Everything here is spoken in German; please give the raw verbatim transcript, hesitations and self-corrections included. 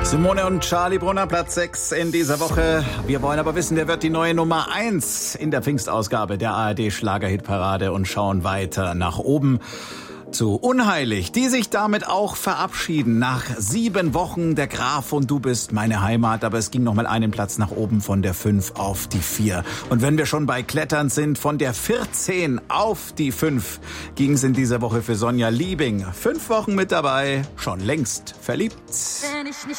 Simone und Charlie Brunner, Platz sechs in dieser Woche. Wir wollen aber wissen, wer wird die neue Nummer eins in der Pfingstausgabe der A R D-Schlagerhitparade und schauen weiter nach oben zu Unheilig, die sich damit auch verabschieden. Nach sieben Wochen der Graf und Du bist meine Heimat, aber es ging noch mal einen Platz nach oben von der fünf auf die vier. Und wenn wir schon bei Klettern sind, von der vierzehn auf die fünf ging es in dieser Woche für Sonja Liebing. Fünf Wochen mit dabei, schon längst verliebt. Wenn ich nicht